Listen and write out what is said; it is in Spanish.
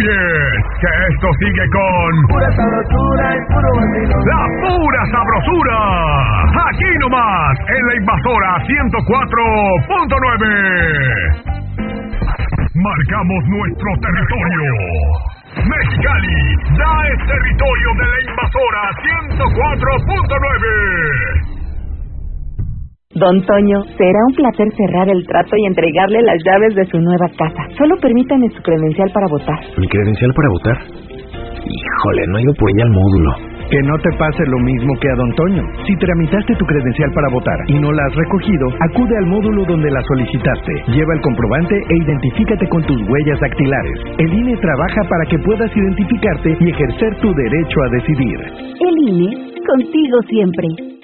calles, que esto sigue con pura sabrosura y puro vacilón. La pura sabrosura. Aquí nomás, en la Invasora 104.9. Marcamos nuestro territorio. Mexicali ya es territorio de la Invasora 104.9. Don Toño, será un placer cerrar el trato y entregarle las llaves de su nueva casa. Solo permítame su credencial para votar. ¿Mi credencial para votar? Híjole, no he ido por ella al módulo. Que no te pase lo mismo que a Don Toño. Si tramitaste tu credencial para votar y no la has recogido, acude al módulo donde la solicitaste. Lleva el comprobante e identifícate con tus huellas dactilares. El INE trabaja para que puedas identificarte y ejercer tu derecho a decidir. El INE, contigo siempre.